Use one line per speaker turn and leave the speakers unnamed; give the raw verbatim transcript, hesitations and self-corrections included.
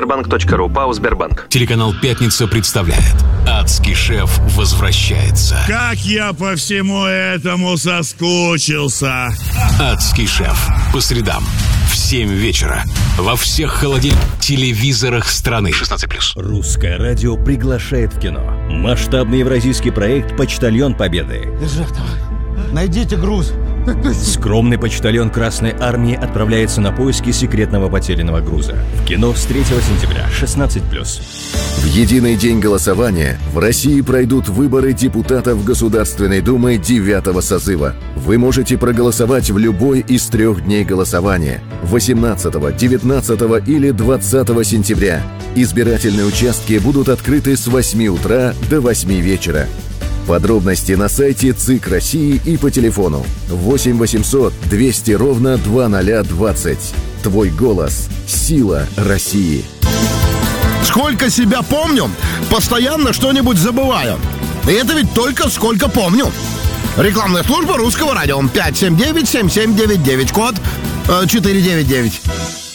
Сбербанк точка ру. ПАО «Сбербанк».
Телеканал «Пятница» представляет «Адский шеф возвращается».
Как я по всему этому соскучился.
«Адский шеф» по средам в семь вечера во всех холодильных телевизорах страны. шестнадцать плюс.
Русское радио приглашает в кино. Масштабный евразийский проект «Почтальон Победы».
Державтова, найдите груз.
Скромный почтальон Красной Армии отправляется на поиски секретного потерянного груза. В кино с третьего сентября, шестнадцать плюс.
В единый день голосования в России пройдут выборы депутатов Государственной Думы девятого созыва. Вы можете проголосовать в любой из трех дней голосования – восемнадцатого, девятнадцатого или двадцатого сентября. Избирательные участки будут открыты с восьми утра до восьми вечера. Подробности на сайте ЦИК России и по телефону восемь восемьсот двести ровно двадцать двадцать. Твой голос – сила России.
Сколько себя помню, постоянно что-нибудь забываю. И это ведь только сколько помню. Рекламная служба Русского радио. пять семь девять семь семь девять девять, код четыре девять девять.